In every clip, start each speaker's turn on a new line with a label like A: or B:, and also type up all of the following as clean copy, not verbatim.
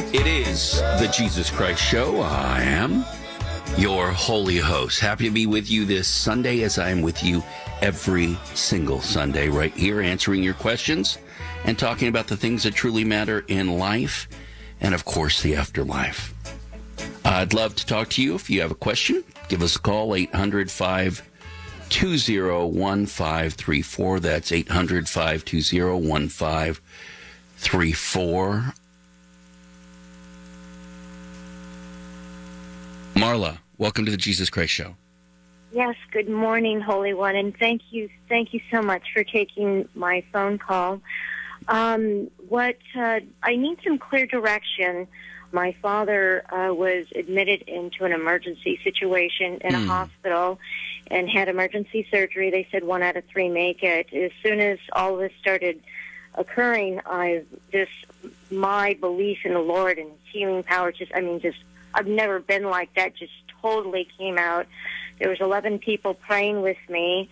A: It is the Jesus Christ Show. I am your holy host. Happy to be with you this Sunday, as I am with you every single Sunday, right here, answering your questions and talking about the things that truly matter in life and, of course, the afterlife. I'd love to talk to you. If you have a question, give us a call, 800-520-1534. That's 800-520-1534. Marla, welcome to the Jesus Christ Show.
B: Yes, good morning, Holy One, and thank you so much for taking my phone call. I need some clear direction. My father was admitted into an emergency situation in a hospital and had emergency surgery. They said 1 out of 3 make it. As soon as all this started occurring, my belief in the Lord and healing power I've never been like that, just totally came out. There was 11 people praying with me.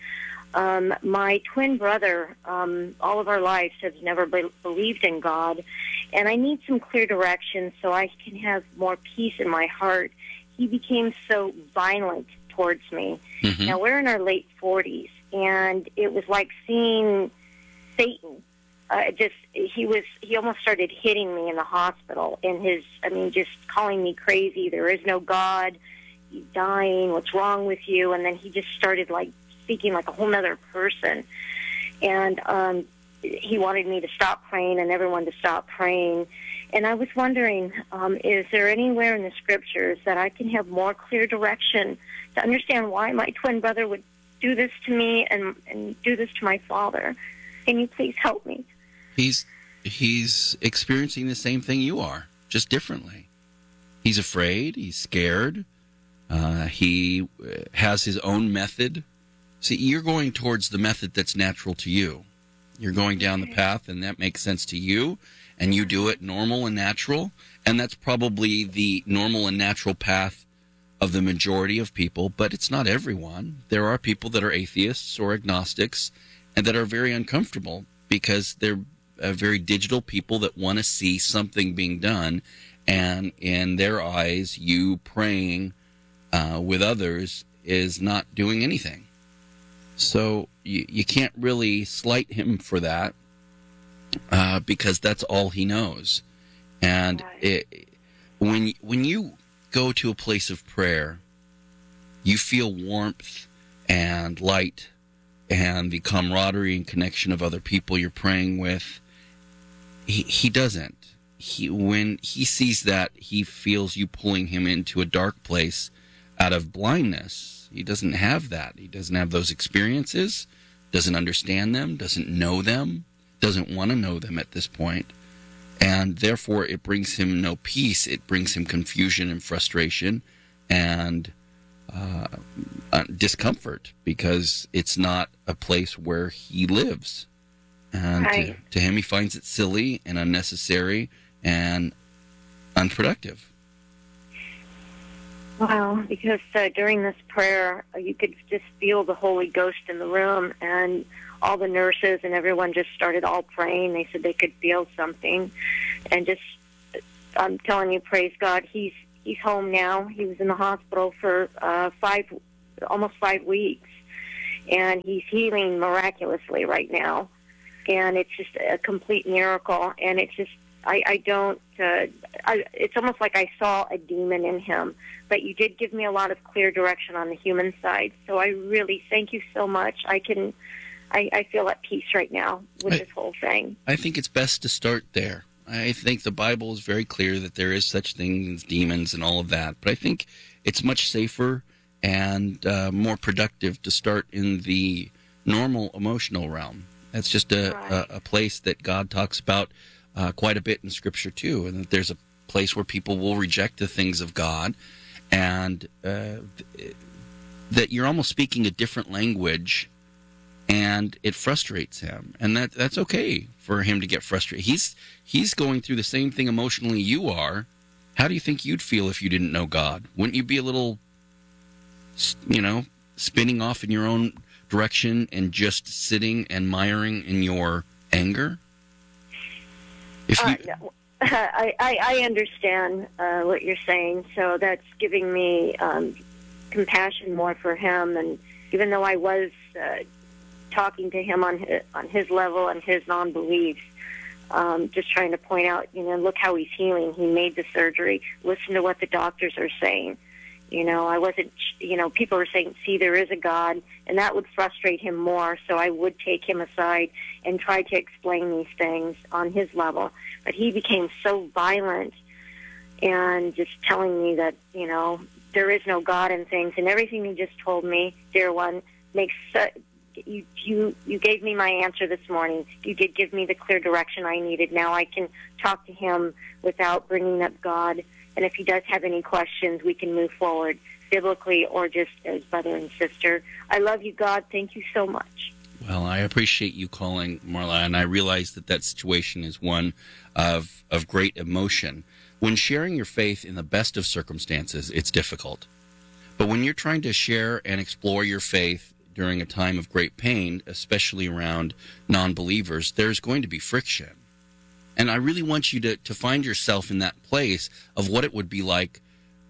B: My twin brother, all of our lives, has never believed in God, and I need some clear direction so I can have more peace in my heart. He became so violent towards me. Mm-hmm. Now, we're in our late 40s, and it was like seeing Satan. He almost started hitting me in the hospital, and just calling me crazy. There is no God. He's dying. What's wrong with you? And then he just started speaking like a whole other person. And he wanted me to stop praying and everyone to stop praying. And I was wondering, is there anywhere in the scriptures that I can have more clear direction to understand why my twin brother would do this to me and do this to my father? Can you please help me?
A: He's experiencing the same thing you are, just differently. He's afraid. He's scared. He has his own method. See, you're going towards the method that's natural to you. You're going down the path, and that makes sense to you, and you do it normal and natural, and that's probably the normal and natural path of the majority of people, but it's not everyone. There are people that are atheists or agnostics and that are very uncomfortable because they're very digital people that want to see something being done, and in their eyes, you praying with others is not doing anything. So you can't really slight him for that because that's all he knows. And when you go to a place of prayer, you feel warmth and light and the camaraderie and connection of other people you're praying with. He doesn't. When he sees that, he feels you pulling him into a dark place out of blindness. He doesn't have that. He doesn't have those experiences, doesn't understand them, doesn't know them, doesn't want to know them at this point. And therefore, it brings him no peace. It brings him confusion and frustration and discomfort because it's not a place where he lives. And to him, he finds it silly and unnecessary and unproductive.
B: Wow, because during this prayer, you could just feel the Holy Ghost in the room, and all the nurses and everyone just started all praying. They said they could feel something, and I'm telling you, praise God, he's home now. He was in the hospital for almost 5 weeks, and he's healing miraculously right now, and it's just a complete miracle, and it's just, it's almost like I saw a demon in him, but you did give me a lot of clear direction on the human side, so I really thank you so much. I feel at peace right now with this whole thing.
A: I think it's best to start there. I think the Bible is very clear that there is such things as demons and all of that, but I think it's much safer and more productive to start in the normal emotional realm. That's just a place that God talks about quite a bit in Scripture too, and that there's a place where people will reject the things of God, and that you're almost speaking a different language, and it frustrates him, and that's okay for him to get frustrated. He's going through the same thing emotionally you are. How do you think you'd feel if you didn't know God? Wouldn't you be a little, spinning off in your own direction and just sitting and miring in your anger?
B: I understand what you're saying. So that's giving me compassion more for him. And even though I was talking to him on his level and his non-beliefs, just trying to point out, look how he's healing. He made the surgery. Listen to what the doctors are saying. I wasn't, people were saying, see, there is a God, and that would frustrate him more. So I would take him aside and try to explain these things on his level. But he became so violent and just telling me that, there is no God and things. And everything you just told me, dear one, makes you gave me my answer this morning. You did give me the clear direction I needed. Now I can talk to him without bringing up God. And if he does have any questions, we can move forward biblically or just as brother and sister. I love you, God. Thank you so much.
A: Well, I appreciate you calling, Marla, and I realize that situation is one of great emotion. When sharing your faith in the best of circumstances, it's difficult. But when you're trying to share and explore your faith during a time of great pain, especially around non-believers, there's going to be friction. And I really want you to find yourself in that place of what it would be like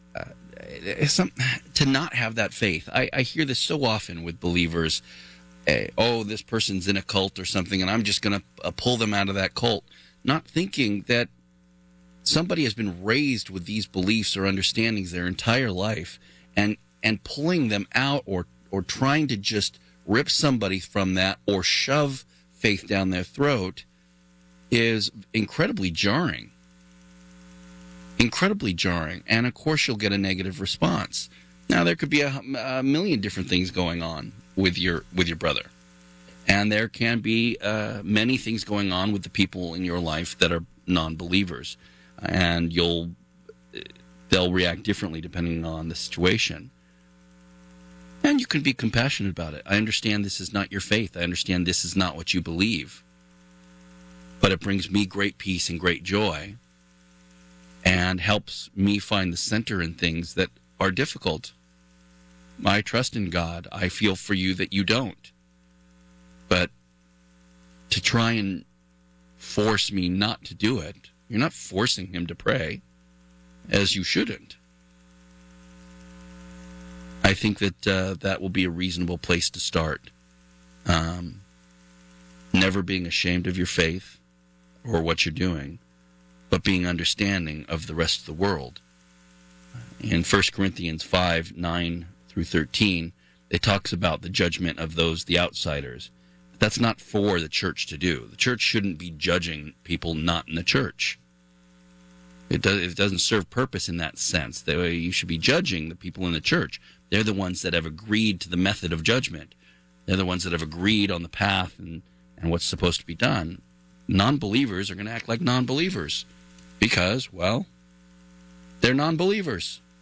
A: to not have that faith. I hear this so often with believers. This person's in a cult or something, and I'm just going to pull them out of that cult. Not thinking that somebody has been raised with these beliefs or understandings their entire life, and pulling them out or trying to just rip somebody from that or shove faith down their throat is incredibly jarring. Incredibly jarring. And, of course, you'll get a negative response. Now, there could be a million different things going on with your brother. And there can be many things going on with the people in your life that are non-believers. And they'll react differently depending on the situation. And you can be compassionate about it. I understand this is not your faith. I understand this is not what you believe. But it brings me great peace and great joy and helps me find the center in things that are difficult. I trust in God. I feel for you that you don't. But to try and force me not to do it, you're not forcing him to pray, as you shouldn't. I think that that will be a reasonable place to start. Never being ashamed of your faith or what you're doing, but being understanding of the rest of the world. In 1 Corinthians 5, 9 through 13, it talks about the judgment of those, the outsiders. That's not for the church to do. The church shouldn't be judging people not in the church. It doesn't serve purpose in that sense. You should be judging the people in the church. They're the ones that have agreed to the method of judgment. They're the ones that have agreed on the path and what's supposed to be done. Non-believers are going to act like non-believers because, well, they're non-believers.